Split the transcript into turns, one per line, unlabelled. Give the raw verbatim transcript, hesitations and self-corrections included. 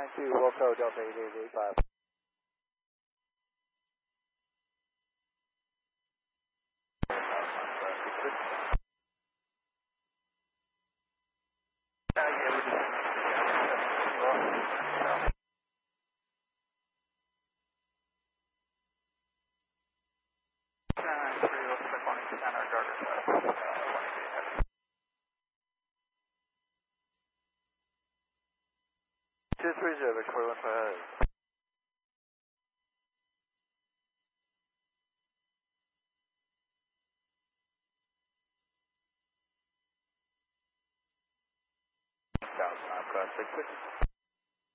nine two, Wilco, Delta eight eight eight five. two three zero, Victoria one five. South, I'm cross six six.